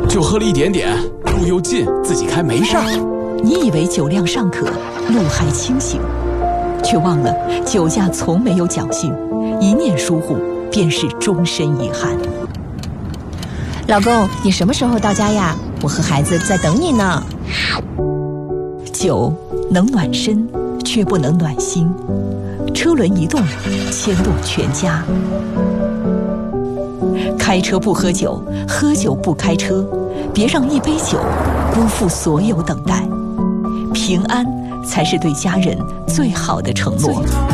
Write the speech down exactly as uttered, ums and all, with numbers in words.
就喝了一点点，路又近，自己开没事儿。 你以为酒量尚可，路还清醒，却忘了酒驾从没有侥幸，一念疏忽便是终身遗憾。 老公，你什么时候到家呀？我和孩子在等你呢。 酒能暖身，却不能暖心。车轮一动，牵动全家。开车不喝酒，喝酒不开车，别让一杯酒辜负所有等待。平安才是对家人最好的承诺。